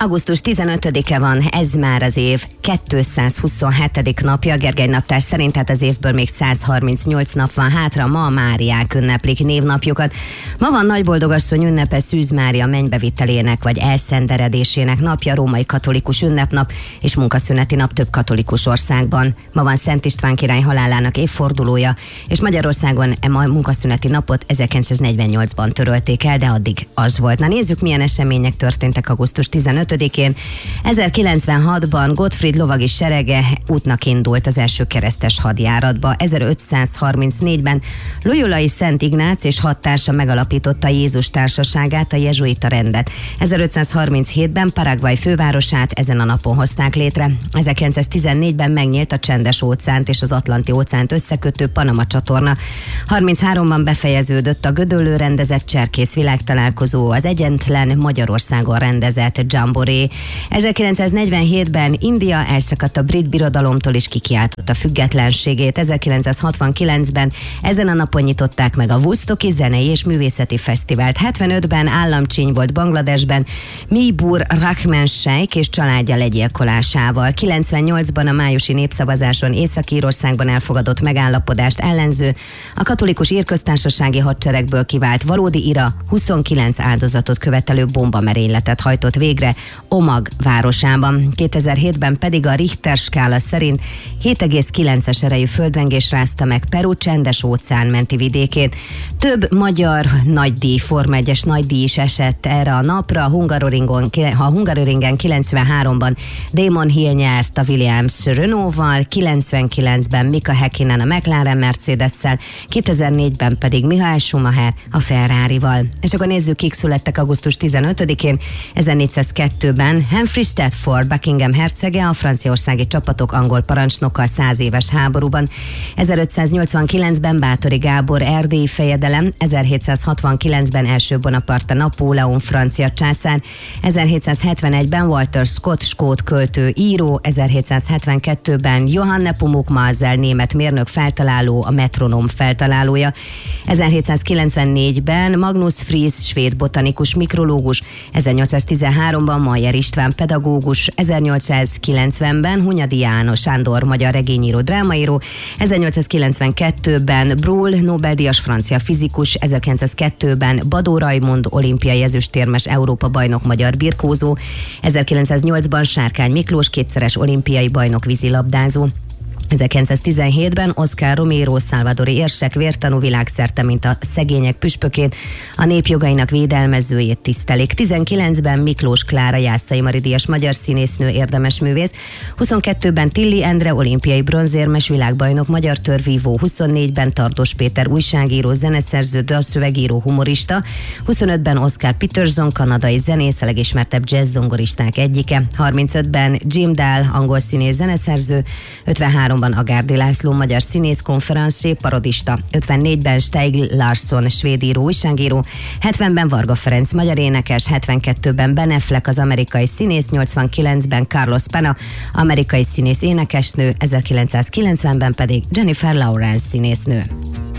Augusztus 15-e van, ez már az év 227. napja, Gergely naptár szerint, tehát az évből még 138 nap van hátra, ma a Máriák ünneplik névnapjukat. Ma van Nagyboldogasszony ünnepe, Szűz Mária mennybevitelének vagy elszenderedésének napja, római katolikus ünnepnap és munkaszüneti nap több katolikus országban. Ma van Szent István király halálának évfordulója, és Magyarországon a munkaszüneti napot 1948-ban törölték el, de addig az volt. Na nézzük, milyen események történtek augusztus 15-én. 1096-ban Gottfried lovagi serege útnak indult az első keresztes hadjáratba. 1534-ben Loyolai Szent Ignác és 6 társa megalapította Jézus társaságát, a jezsuita rendet. 1537-ben Paraguay fővárosát ezen a napon hozták létre. 1914-ben megnyílt a Csendes-óceánt és az Atlanti-óceánt összekötő Panama csatorna. 33-ban befejeződött a Gödöllő rendezett cserkész világtalálkozó, az egyetlen Magyarországon rendezett Jamboree. 1947-ben India elszakadt a brit birodalomtól és kikiáltotta függetlenségét. 1969-ben ezen a napon nyitották meg a Woodstocki Zenei és Művészeti Fesztivált. 75-ben államcsíny volt Bangladesben Mujibur Rahman Sheikh és családja legyilkolásával. 98-ban a májusi népszavazáson Észak-Írországban elfogadott megállapodást ellenző, a katolikus írköztársasági hadseregből kivált valódi IRA 29 áldozatot követelő bombamerényletet hajtott végre Omag városában. 2007-ben pedig a Richter skála szerint 7,9-es erejű földrengés rázta meg Peru Csendes-óceán menti vidékét. Több magyar nagydíj, Forma 1-es nagydíj is esett erre a napra. A Hungaroringen 93-ban Damon Hill nyert a Williams Renault-val, 99-ben Mika Häkkinen a McLaren Mercedes-szel, 2004-ben pedig Michael Schumacher a Ferrari-val. És akkor nézzük, kik születtek augusztus 15-én. 1402-ben Humphrey Stafford, Buckingham hercege, a franciaországi csapatok angol parancsnoka a 100 éves háborúban. 1589-ben Báthory Gábor, erdélyi fejedelem, 1769-ben első Bonaparte Napóleon, francia császár, 1771-ben Walter Scott, skót költő, író, 1772-ben Johann Nepomuk Maelzel, német mérnök, feltaláló, a metronóm feltalálója, 1794-ben Magnus Friis, svéd botanikus, mikrológus, 1813-ban Mayer István pedagógus, 1890-ben Hunyadi János Sándor, magyar regényíró, drámaíró, 1892-ben Brühl, Nobel-díjas francia fizikus, 1902-ben Badó Rajmond, olimpiai ezüstérmes, Európa bajnok, magyar birkózó, 1908-ban Sárkány Miklós, kétszeres olimpiai bajnok, vízilabdázó. 1917-ben Oscar Romero, szalvadori érsek, vértanú, világszerte, mint a szegények püspökét, a népjogainak védelmezőjét tisztelik. 19-ben Miklós Klára, Jászai Mari díjas magyar színésznő, érdemes művész. 22-ben Tilly Endre, olimpiai bronzérmes, világbajnok, magyar törvívó. 24-ben Tardos Péter, újságíró, zeneszerző, dalszövegíró, humorista. 25-ben Oscar Peterson, kanadai zenész, a legismertebb jazz zongoristák egyike. 35-ben Jim Dahl, angol színész, zeneszerző. 53-ban Agárdi László, magyar színész, konferencié, parodista. 54-ben Stieg Larsson, svéd író, újságíró. 70-ben Varga Ferenc, magyar énekes. 72-ben Ben Affleck, az amerikai színész. 89-ben Carlos Pena, amerikai színész, énekesnő. 1990-ben pedig Jennifer Lawrence színésznő.